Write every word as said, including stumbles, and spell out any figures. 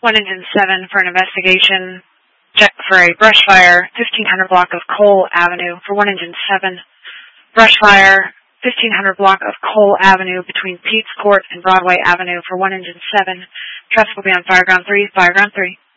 one engine seven for an investigation check for a brush fire, fifteen hundred block of Cole Avenue for one engine seven. Brush fire, fifteen hundred block of Cole Avenue between Pete's Court and Broadway Avenue for one engine seven. Traffic will be on Fireground three, Fireground three.